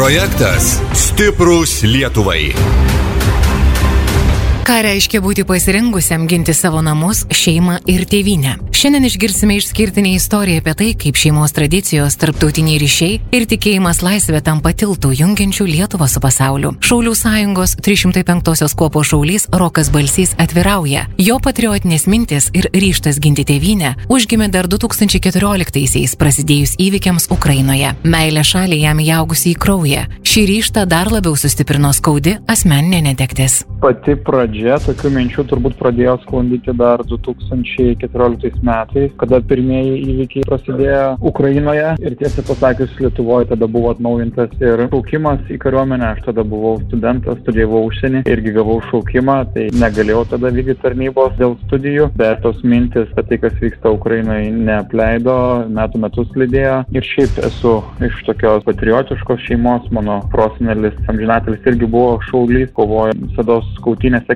Projektas Stiprūs Lietuvai. Ką reiškia būti pasirengusiam ginti savo namus, šeimą ir tėvynę? Šiandien išgirsime išskirtinę istoriją apie tai, kaip šeimos tradicijos, tarptautiniai ryšiai ir tikėjimas laisvė tampa tiltų jungiančių Lietuvą su pasauliu. Šaulių sąjungos 305-osios kuopos šaulys Rokas Balsys atvirauja. Jo patriotinės mintis ir ryžtas ginti tėvynę užgimė dar 2014-aisiais prasidėjus įvykiams Ukrainoje. Meilė šaliai jam įaugusi į kraują. Šį ryžtą dar labiau sustiprino skaudi asmeninė netektis. Pati pradžia tokių minčių turbūt pradėjo sklandyti dar 2014 metais, kada pirmieji įvykiai prasidėjo Ukrainoje ir tiesą pasakius Lietuvoje tada buvo atnaujintas ir šaukimas į kariuomenę. Aš tada buvau studentas, studijavau užsienį, irgi gavau šaukimą, tai negalėjau tada vykdyti tarnybos dėl studijų, bet tos mintis apie tai, kas vyksta Ukrainoje, neapleido, metų metus lydėjo. Ir šiaip esu iš tokios patriotiškos šeimos, mano prosenelis amžinatelis irgi buvo šaulys, kovojo visados skautynėse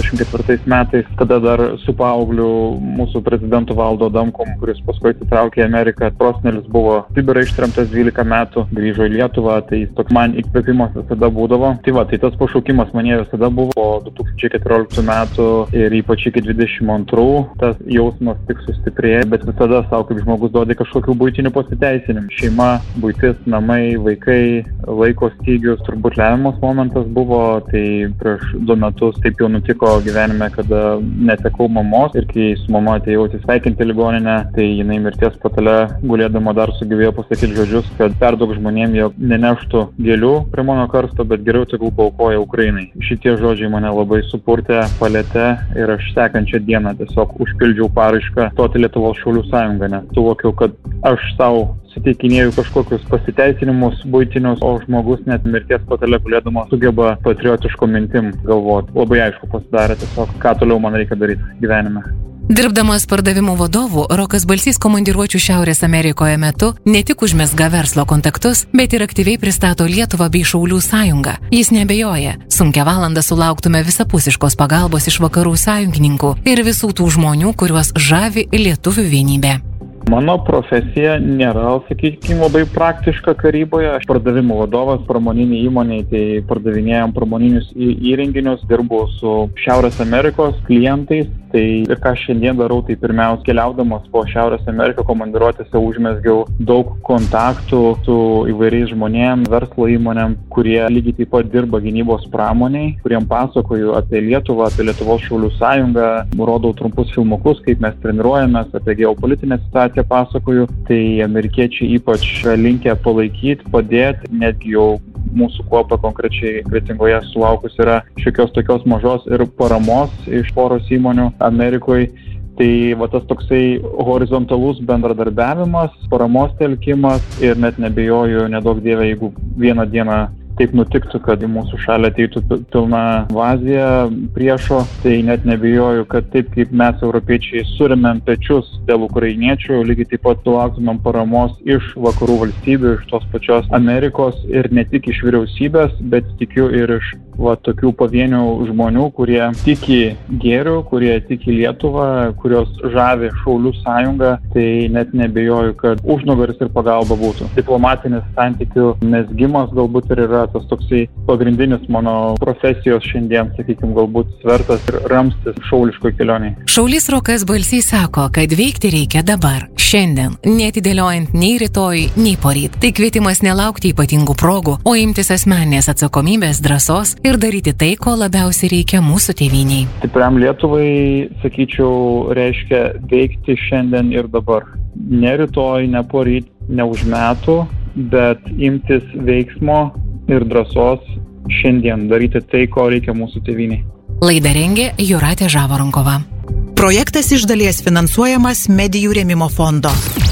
44 metais, kada dar su paaugliu mūsų prezidentu Valdu Adamkum, kuris paskui atsitraukė į Ameriką. Prosenelis buvo Sibirą ištremtas 12 metų, grįžo į Lietuvą, tai toks man įkvėpimas visada būdavo. Tai tas pašaukimas mane visada buvo po 2014 metų ir ypač iki 22, tas jausmas tik sustiprėjo, bet visada savo kaip žmogus duodė kažkokių buitinių pasiteisinimų. Šeima, buitis, namai, vaikai, laiko stygius, turbūt lemiamas momentas buvo, tai prieš 2 metus taip jau nutiko gyvenime, kada netekau mamos ir kai su mama atėjau atsisveikinti ligoninę, tai jinai mirties patale gulėdama dar sugebėjo pasakyti žodžius, kad perduok žmonėm, jog neneštų gėlių prie mano karsto, bet geriau tegul paaukoja Ukrainai. Šitie žodžiai mane labai supurtė, palėtė ir aš sekančią dieną tiesiog užpildžiau paraišką stoti Lietuvos šaulių sąjungą, nes suvokiau, kad aš savo suteikinėjau kažkokius pasiteisinimus buitinius, o žmogus net mirties patale gulėdama sugeba patriotiško mintim galvoti. Labai aišku pasidarė tiesiog, ką toliau man reikia daryti gyvenime. Dirbdamas pardavimų vadovu, Rokas Balsys komandiruočių Šiaurės Amerikoje metu ne tik užmezga verslo kontaktus, bet ir aktyviai pristato Lietuvą bei Šaulių sąjungą. Jis neabejoja, sunkią valandą sulauktume visapusiškos pagalbos iš vakarų sąjungininkų ir visų tų žmonių, kuriuos žavi lietuvių vienybė. Mano profesija nėra, sakykime, labai praktiška karyboje. Aš pardavimų vadovas pramoniniai įmoniai, tai pardavinėjom pramoninius įrenginius, dirbu su Šiaurės Amerikos klientais. Tai ir ką šiandien darau, tai pirmiausia, keliaudamas po Šiaurės Ameriką komandiruotėse užmezgiau daug kontaktų su įvairiais žmonėm, verslo įmonėm, kurie lygiai taip pat dirba gynybos pramoniai, kuriem pasakoju apie Lietuvą, apie Lietuvos šaulių sąjungą, rodau trumpus filmukus, kaip mes treniruojamės, apie geopolitinę situaciją pasakoju. Tai amerikiečiai ypač linkę palaikyti, padėti, netgi jau mūsų kuopa konkrečiai Kretingoje sulaukus yra šiokios tokios mažos ir paramos iš poros įmonių Amerikoje. Tai tas toksai horizontalus bendradarbiavimas, paramos telkimas ir net nebejoju, nedaug dievė, jeigu vieną dieną taip nutiktų, kad į mūsų šalį ateitų pilna invazija priešo, tai net nebijoju, kad taip kaip mes europiečiai surėmėm pečius dėl ukrainiečių, lygiai taip pat sulauktumėm paramos iš vakarų valstybių, iš tos pačios Amerikos ir ne tik iš vyriausybės, bet tikiu ir iš tokių pavienių žmonių, kurie tiki gėriu, kurie tiki Lietuvą, kurios žavi Šaulių sąjungą, tai net nebijoju, kad užnugaris ir pagalba būtų. Diplomatinis santykių mezgimas galbūt ir yra tas toksai pagrindinis mano profesijos šiandien, sakykime, galbūt svertas ir ramstis šauliškoj kelioniai. Šaulys Rokas Balsys sako, kad veikti reikia dabar, šiandien, neatidėliojant nei rytoj, nei poryt. Tai kvietimas nelaukti ypatingų progų, o imtis asmeninės atsakomybės, drąsos ir daryti tai, ko labiausiai reikia mūsų tėvyniai. Stipriam Lietuvai, sakyčiau, reiškia veikti šiandien ir dabar. Ne rytoj, ne poryt, ne už metų, bet imtis veiksmo ir drąsos šiandien daryti tai, ko reikia mūsų tėvyniai. Laidą rengė Jūratė Žavaronkova. Projektas iš dalies finansuojamas Medijų rėmimo fondo.